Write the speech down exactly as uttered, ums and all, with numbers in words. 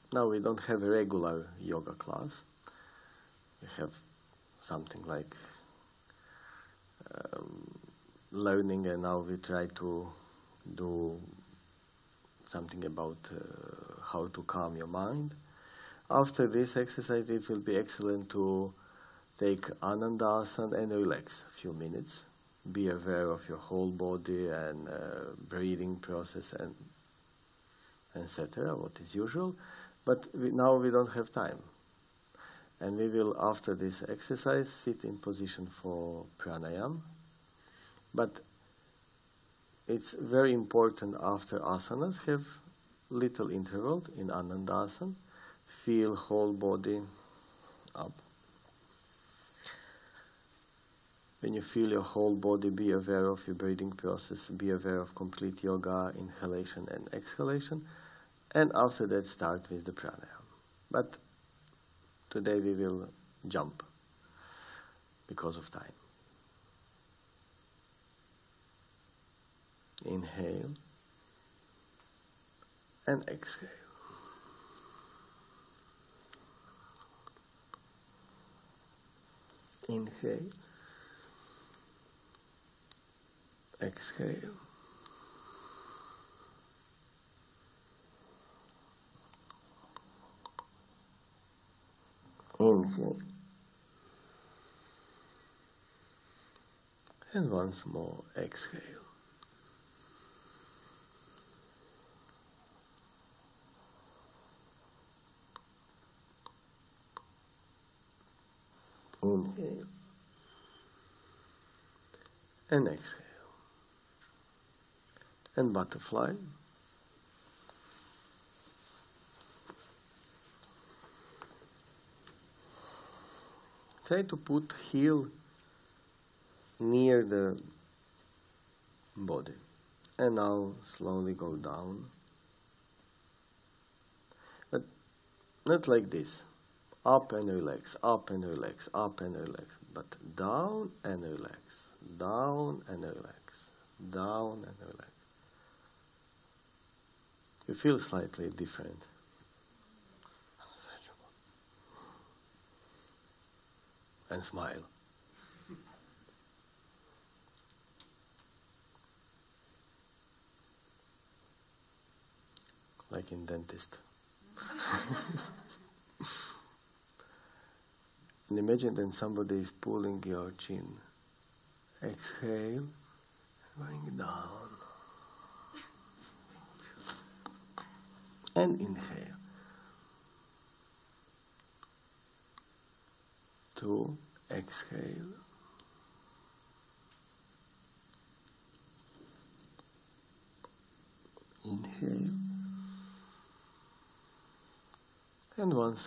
Now we don't have a regular yoga class. We have something like um, learning, and now we try to do something about uh, how to calm your mind. After this exercise, it will be excellent to take Anandasana and relax a few minutes. Be aware of your whole body and uh, breathing process and et cetera, what is usual. But we, now we don't have time. And we will, after this exercise, sit in position for pranayama. But it's very important after asanas, have little interval in Anandasana. Feel whole body up. When you feel your whole body, be aware of your breathing process, be aware of complete yoga, inhalation and exhalation. And after that, start with the pranayama. But today we will jump because of time. Inhale and exhale. Inhale, exhale. Inhale. And once more, exhale. Inhale. And exhale. And butterfly. Try to put heel near the body. And now slowly go down. But not like this. Up and relax, up and relax, up and relax. But down and relax, down and relax, down and relax. You feel slightly different. And smile. Like in dentist. And imagine that somebody is pulling your chin. Exhale, going down. And inhale. Two, exhale. Inhale. And once